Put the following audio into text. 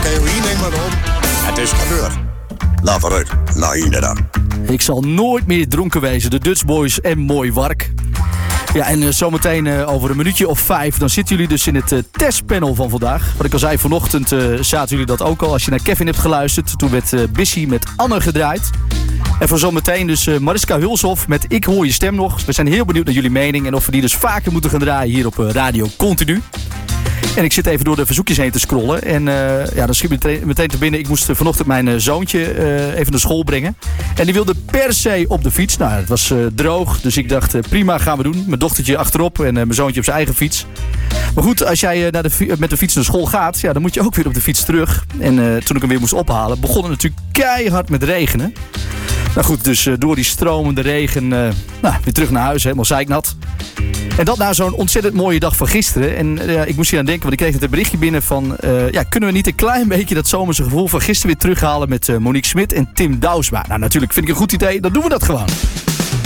heroïne maar om. Het is gebeurd. Laat vooruit. Nou, inderdaad. Ik zal nooit meer dronken wezen. De Dutch Boys en Mooi Wark. Ja, en zometeen over een minuutje of 5... dan zitten jullie dus in het testpanel van vandaag. Wat ik al zei, vanochtend zaten jullie dat ook al. Als je naar Kevin hebt geluisterd, toen werd Bissy met Anne gedraaid. En voor zometeen dus Mariska Hulshoff met Ik Hoor Je Stem Nog. We zijn heel benieuwd naar jullie mening... en of we die dus vaker moeten gaan draaien hier op Radio Continu. En ik zit even door de verzoekjes heen te scrollen. En dan schiet me meteen te binnen. Ik moest vanochtend mijn zoontje even naar school brengen. En die wilde per se op de fiets. Nou, het was droog. Dus ik dacht, prima, gaan we doen. Mijn dochtertje achterop en mijn zoontje op zijn eigen fiets. Maar goed, als jij met de fiets naar school gaat... ja, dan moet je ook weer op de fiets terug. En toen ik hem weer moest ophalen... begon het natuurlijk keihard met regenen. Nou goed, dus door die stromende regen... weer terug naar huis, helemaal zeiknat. En dat na zo'n ontzettend mooie dag van gisteren. En ik moest hier aan denken, want ik kreeg net een berichtje binnen van... kunnen we niet een klein beetje dat zomerse gevoel van gisteren weer terughalen... met Monique Smit en Tim Douwsma? Nou, natuurlijk vind ik een goed idee, dan doen we dat gewoon.